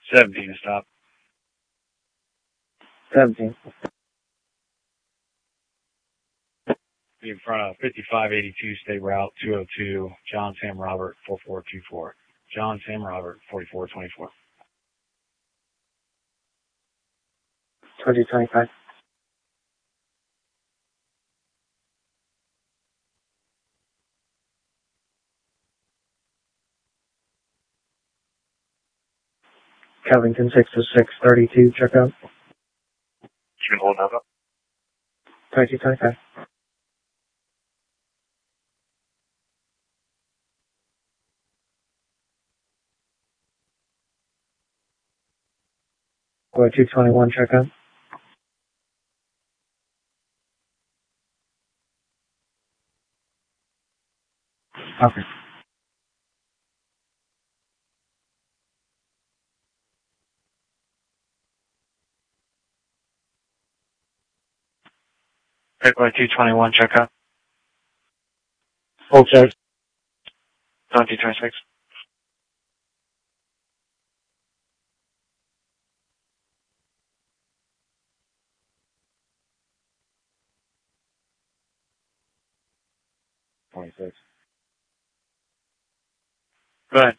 17 to stop. 17. Be in front of 5582 State Route 202, John Sam Robert 4424. John Sam Robert 4424. 2025. Covington 60632, check out. You can hold up. 2025. Boy 221, check out. Okay. Pickaway 221, check out. Full check. 2026. Go ahead.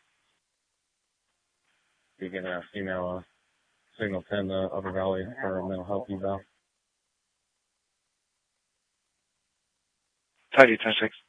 You can email Signal 10 Upper Valley for a mental health eval. 2026.